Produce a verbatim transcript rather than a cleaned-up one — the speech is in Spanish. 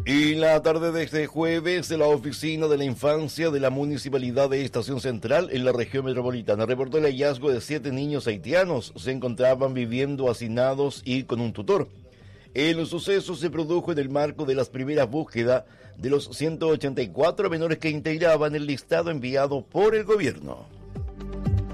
Y la tarde de este jueves, la Oficina de la Infancia de la Municipalidad de Estación Central en la región metropolitana reportó el hallazgo de siete niños haitianos. Se encontraban viviendo hacinados y con un tutor. El suceso se produjo en el marco de las primeras búsquedas de los ciento ochenta y cuatro menores que integraban el listado enviado por el gobierno.